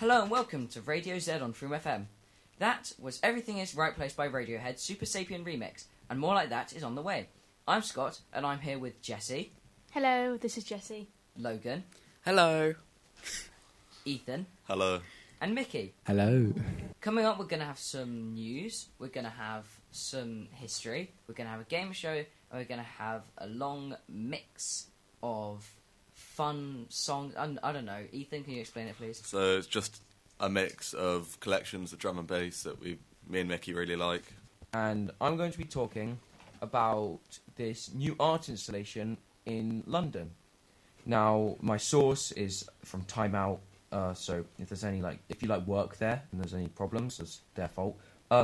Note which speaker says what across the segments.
Speaker 1: Hello and welcome to Radio Z on Froome FM. That was Everything Is Right Place by Radiohead Super Sapien Remix, and more like that is on the way. I'm Scott, and I'm here with Jessie.
Speaker 2: Hello, this is Jessie.
Speaker 1: Logan.
Speaker 3: Hello.
Speaker 1: Ethan.
Speaker 4: Hello.
Speaker 1: And Mickey.
Speaker 5: Hello.
Speaker 1: Coming up, we're going to have some news, we're going to have some history, we're going to have a game show, and we're going to have a long mix of fun songs. I don't know. Ethan, can you explain it, please?
Speaker 4: So it's just a mix of collections of drum and bass that me and Mickey really like.
Speaker 3: And I'm going to be talking about this new art installation in London. Now, my source is from Time Out, so if there's any, if you work there and there's any problems, it's their fault.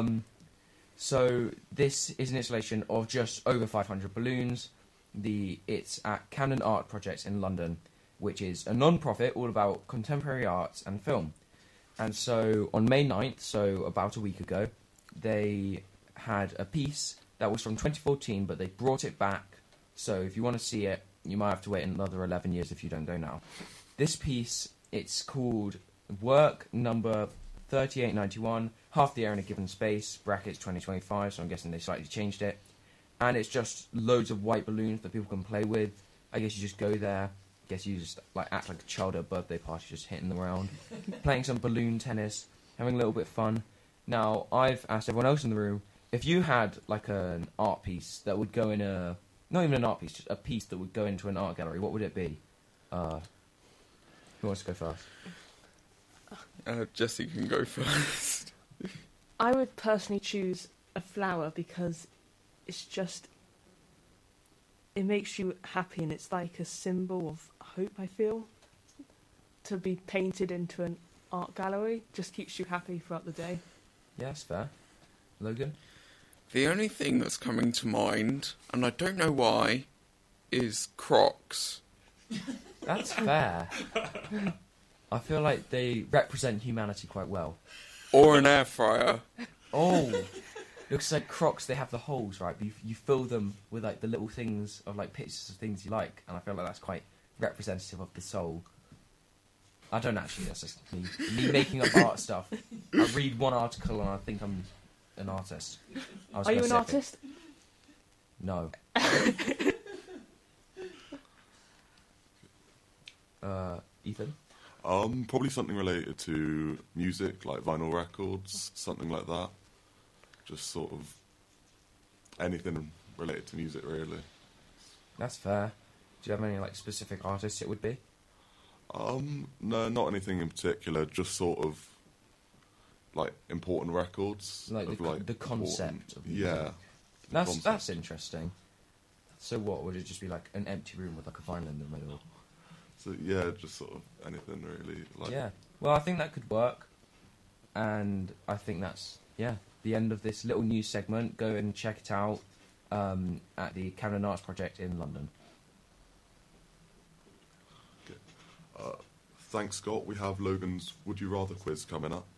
Speaker 3: So this is an installation of just over 500 balloons. It's at Camden Art Projects in London, which is a non-profit all about contemporary arts and film. And so on May 9th, so about a week ago, they had a piece that was from 2014, but they brought it back. So if you want to see it, you might have to wait another 11 years if you don't go now. This piece, it's called Work Number 3891, Half the Air in a Given Space, brackets 2025, so I'm guessing they slightly changed it. And it's just loads of white balloons that people can play with. I guess you just go there. I guess you just act like a child at a birthday party, just hitting them around, playing some balloon tennis, having a little bit of fun. Now, I've asked everyone else in the room, if you had an art piece that would go in not even an art piece, just a piece that would go into an art gallery, what would it be? Who wants to go first?
Speaker 4: Jessie can go first.
Speaker 2: I would personally choose a flower because it makes you happy and it's like a symbol of hope, I feel. To be painted into an art gallery just keeps you happy throughout the day.
Speaker 3: Yeah, that's fair. Logan?
Speaker 5: The only thing that's coming to mind, and I don't know why, is Crocs.
Speaker 3: That's fair. I feel like they represent humanity quite well.
Speaker 5: Or an air fryer.
Speaker 3: Oh, looks like Crocs, they have the holes, right? But you fill them with the little things of pictures of things you like, and I feel like that's quite representative of the soul. I don't actually, that's just me making up art stuff. I read one article and I think I'm an artist.
Speaker 2: Are you an artist?
Speaker 3: No. Ethan?
Speaker 4: Probably something related to music, like vinyl records, something like that. Just sort of anything related to music, really.
Speaker 3: That's fair. Do you have any specific artists it would be?
Speaker 4: No, not anything in particular. Just sort of important records.
Speaker 3: The concept of music.
Speaker 4: Yeah.
Speaker 3: That's interesting. So what, would it just be an empty room with a vinyl in the middle?
Speaker 4: So yeah, just sort of anything really.
Speaker 3: Yeah. Well, I think that could work. And I think that's, the end of this little news segment. Go and check it out at the Camden Arts Project in London.
Speaker 4: Okay. Thanks, Scott. We have Logan's Would You Rather quiz coming up.